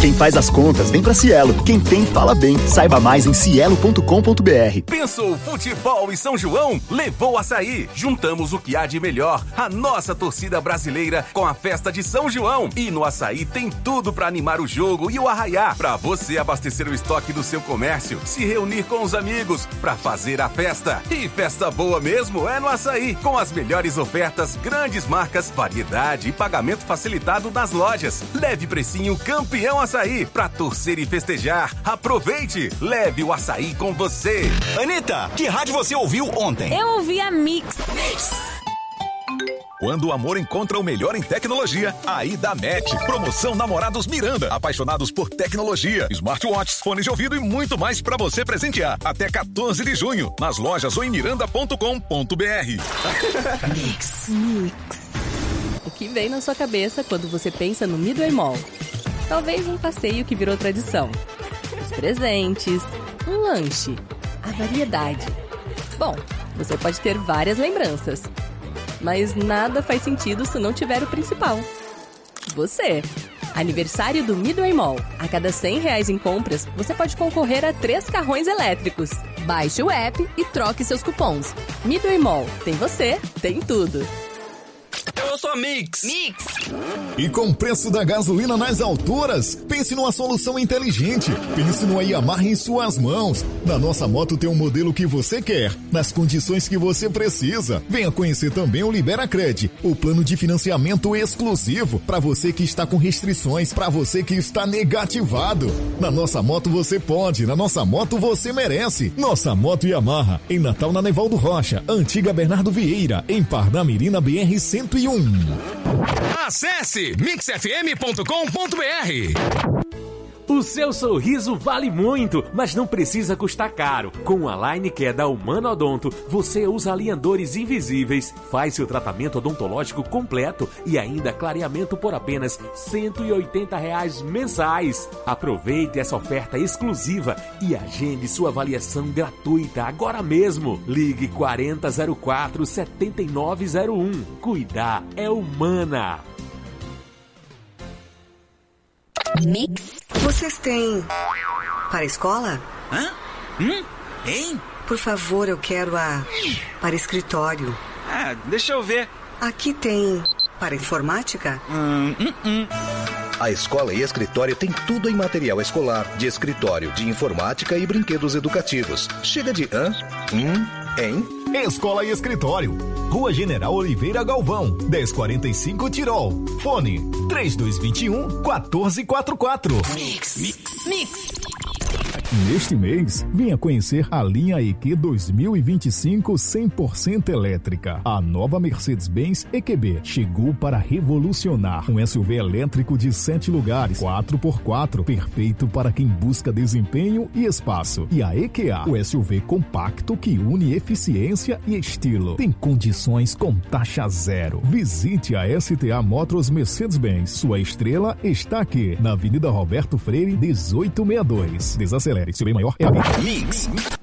Quem faz as contas vem pra Cielo. Quem tem, fala bem. Saiba mais em cielo.com.br. Pensou futebol em São João? Levou Açaí. Juntamos o que há de melhor. A nossa torcida brasileira com a festa de São João. E no Açaí tem tudo pra animar o jogo e o arraiá. Pra você abastecer o estoque do seu comércio, se reunir com os amigos pra fazer a festa. E festa boa mesmo é no Açaí. Com as melhores ofertas, grandes marcas, variedade e pagamento facilitado nas lojas. Leve precinho campeão Açaí pra torcer e festejar. Aproveite, leve o Açaí com você. Anitta, que rádio você ouviu ontem? Eu ouvi a Mix. Quando o amor encontra o melhor em tecnologia, aí dá Match. Promoção Namorados Miranda. Apaixonados por tecnologia, smartwatches, fones de ouvido e muito mais pra você presentear. Até 14 de junho, nas lojas ou em miranda.com.br. Mix. O que vem na sua cabeça quando você pensa no Midway Mall? Talvez um passeio que virou tradição. Os presentes, um lanche, a variedade. Bom, você pode ter várias lembranças. Mas nada faz sentido se não tiver o principal. Você. Aniversário do Midway Mall. A cada R$100 em compras, você pode concorrer a 3 carrões elétricos. Baixe o app e troque seus cupons. Midway Mall. Tem você, tem tudo. Eu sou a Mix. E com o preço da gasolina nas alturas, pense numa solução inteligente. Pense no Yamaha em suas mãos. Na nossa moto tem um modelo que você quer, nas condições que você precisa. Venha conhecer também o Liberacred, o plano de financiamento exclusivo para você que está com restrições, para você que está negativado. Na nossa moto você pode, na nossa moto você merece. Nossa moto Yamaha, em Natal na Nevaldo Rocha, antiga Bernardo Vieira, em Parnamirim na BR-101. Acesse mixfm.com.br. O seu sorriso vale muito, mas não precisa custar caro. Com a Line Care da Humana Odonto, você usa alinhadores invisíveis, faz seu tratamento odontológico completo e ainda clareamento por apenas R$180 mensais. Aproveite essa oferta exclusiva e agende sua avaliação gratuita agora mesmo. Ligue 4004-7901. Cuidar é Humana. Mix. Vocês têm para a escola? Hã? Hein? Por favor, eu quero a para escritório. Ah, deixa eu ver. Aqui tem para informática? A escola e escritório tem tudo em material escolar, de escritório, de informática e brinquedos educativos. Chega de hein? Escola e Escritório. Rua General Oliveira Galvão, 1045 Tirol. Fone 3221-1444. Mix. Neste mês, venha conhecer a linha EQ 2025 100% elétrica. A nova Mercedes-Benz EQB chegou para revolucionar. Um SUV elétrico de 7 lugares, 4x4, perfeito para quem busca desempenho e espaço. E a EQA, o SUV compacto que une eficiência e estilo. Tem condições com taxa zero. Visite a STA Motors Mercedes-Benz. Sua estrela está aqui, na Avenida Roberto Freire, 1862. Desacelere. Seu bem maior é a vida. Mix.